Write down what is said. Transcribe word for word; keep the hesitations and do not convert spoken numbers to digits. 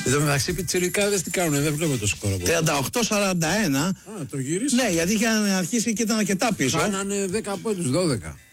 Εδώ μεταξύ πιτσιρικάδες τι κάνουν, δεν βλέπω το σκορ. τριάντα οκτώ σαράντα ένα. Α, το γύρισε. Ναι, γιατί είχαν αρχίσει και ήταν αρκετά πίσω. Κάνανε δέκα πόντους, δώδεκα.